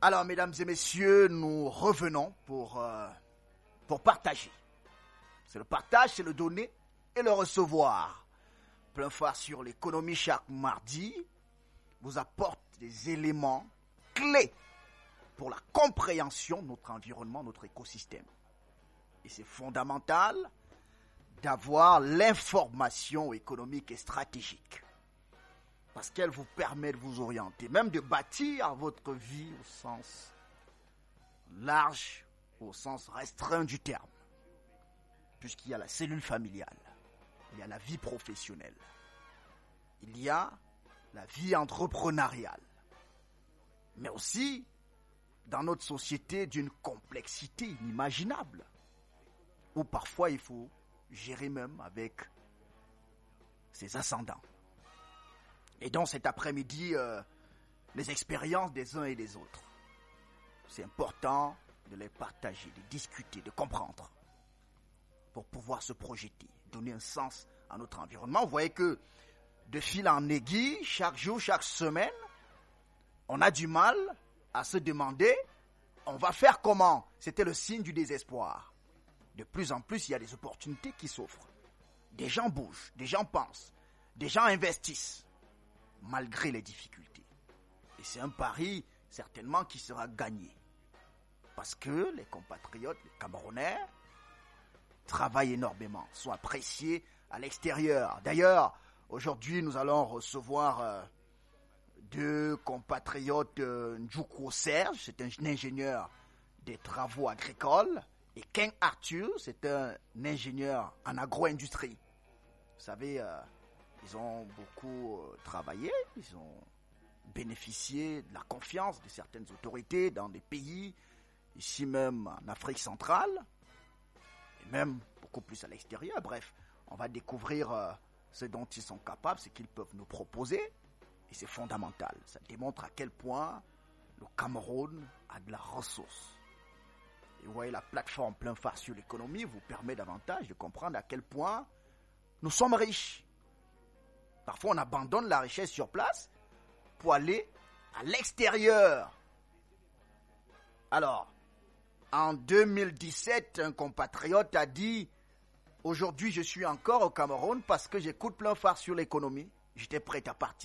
Alors, mesdames et messieurs, nous revenons pour partager. C'est le partage, c'est le donner et le recevoir. Plein phare sur l'économie chaque mardi vous apporte des éléments clés pour la compréhension de notre environnement, notre écosystème. Et c'est fondamental d'avoir l'information économique et stratégique. Parce qu'elle vous permet de vous orienter, même de bâtir votre vie au sens large, au sens restreint du terme. Puisqu'il y a la cellule familiale, il y a la vie professionnelle, il y a la vie entrepreneuriale, mais aussi dans notre société d'une complexité inimaginable, où parfois il faut gérer même avec ses ascendants. Et donc cet après-midi, les expériences des uns et des autres, c'est important de les partager, de discuter, de comprendre, pour pouvoir se projeter, donner un sens à notre environnement. Vous voyez que de fil en aiguille, chaque jour, chaque semaine, on a du mal à se demander, on va faire comment? C'était le signe du désespoir. De plus en plus, il y a des opportunités qui s'offrent. Des gens bougent, des gens pensent, des gens investissent, malgré les difficultés. Et c'est un pari certainement qui sera gagné. Parce que les compatriotes, les Camerounais, travaillent énormément, sont appréciés à l'extérieur. D'ailleurs, aujourd'hui, nous allons recevoir deux compatriotes, Ndjoukou Serge, c'est un ingénieur des travaux agricoles, et Ken Arthur, c'est un ingénieur en agro-industrie. Vous savez, ils ont beaucoup travaillé, ils ont bénéficié de la confiance de certaines autorités dans des pays, ici même en Afrique centrale, et même beaucoup plus à l'extérieur. Bref, on va découvrir ce dont ils sont capables, ce qu'ils peuvent nous proposer, et c'est fondamental. Ça démontre à quel point le Cameroun a de la ressource. Et vous voyez, la plateforme Plein Phare sur l'économie vous permet davantage de comprendre à quel point nous sommes riches. Parfois, on abandonne la richesse sur place pour aller à l'extérieur. Alors, en 2017, un compatriote a dit « Aujourd'hui, je suis encore au Cameroun parce que j'écoute Plein Phare sur l'économie. J'étais prêt à partir. »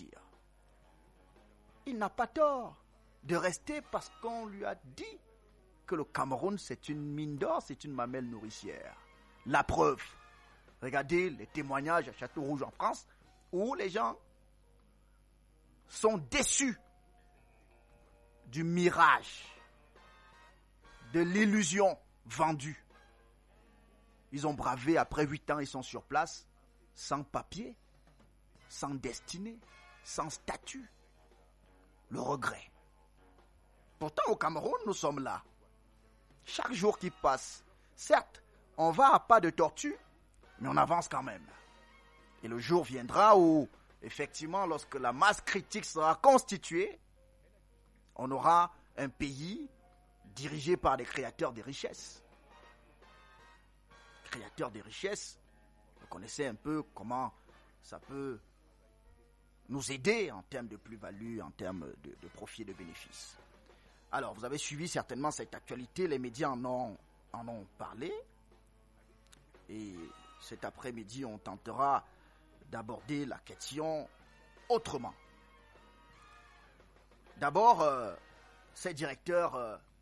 Il n'a pas tort de rester parce qu'on lui a dit que le Cameroun, c'est une mine d'or, c'est une mamelle nourricière. La preuve, regardez les témoignages à Château-Rouge en France, où les gens sont déçus du mirage, de l'illusion vendue. Ils ont bravé, après 8 ans, ils sont sur place, sans papier, sans destinée, sans statut. Le regret. Pourtant, au Cameroun, nous sommes là. Chaque jour qui passe, certes, on va à pas de tortue, mais on avance quand même. Et le jour viendra où, effectivement, lorsque la masse critique sera constituée, on aura un pays dirigé par des créateurs de richesses. Créateurs de richesses, vous connaissez un peu comment ça peut nous aider en termes de plus-value, en termes de profit et de bénéfices. Alors, vous avez suivi certainement cette actualité, les médias en ont parlé. Et cet après-midi, on tentera d'aborder la question autrement. D'abord, ces directeurs